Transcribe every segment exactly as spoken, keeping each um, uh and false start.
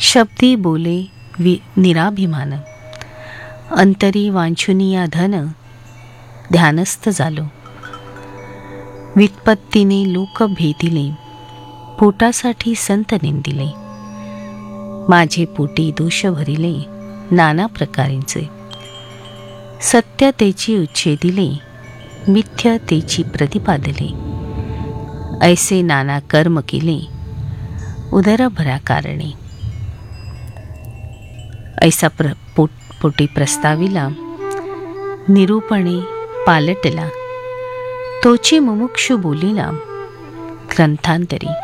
शब्दी बोले वि निराभिमान, अंतरी वांछुनिया धन ध्यानस्थ झालो. व्युत्पत्तीने लोक भेदिले, पोटासाठी संत निंदिले. माझे पोटी दोष भरिले नाना प्रकारेंचे. सत्यतेची उच्छेदिले, मिथ्यतेची प्रतिपादले. ऐसे नाना कर्म केले, उदरभरा कारणे. ऐसा प्र पोट पोटी प्रस्ताविला, निरूपणे पालटला. तोची मुमुक्षु बोलिला, ग्रंथांतरी.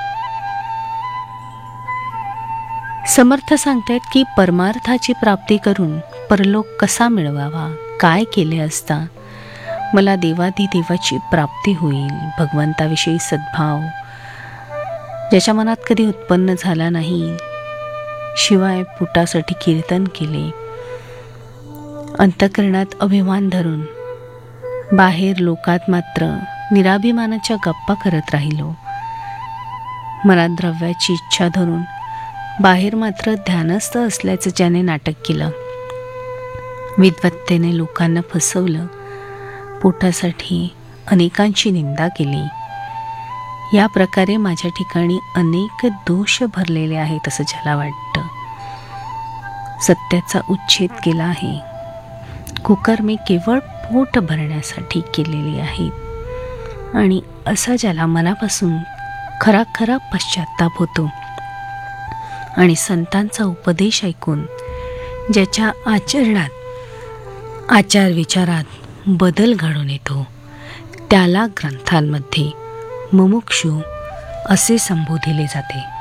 समर्थ सांगतात की परमार्थाची प्राप्ती करून परलोक कसा मिळवावा, काय केले असता मला देवादिदेवाची प्राप्ती होईल. भगवंताविषयी सद्भाव ज्याच्या मनात कधी उत्पन्न झाला नाही, शिवाय पोटासाठी कीर्तन केले, अंतःकरणात अभिमान धरून बाहेर लोकात मात्र निराभिमानाच्या गप्पा करत राहिलो. मनात द्रव्याची इच्छा धरून बाहेर मात्र ध्यानस्थ असल्याचं ज्याने नाटक केलं, विद्वत्तेने लोकांना फसवलं, पोटासाठी अनेकांची निंदा केली, या प्रकारे माझ्या ठिकाणी अनेक दोष भरलेले आहेत असं ज्याला वाटतं. सत्याचा उच्छेद केला आहे. कुकर्मे केवळ पोट भरण्यासाठी केलेली आहेत आणि असा ज्याला मनापासून खरा खरा पश्चात्ताप होतो आणि संतांचा उपदेश ऐकून ज्याच्या आचरणात आचार विचारात बदल घडून येतो, त्याला ग्रंथांमध्ये मुमुक्षु असे संबोधिले जाते.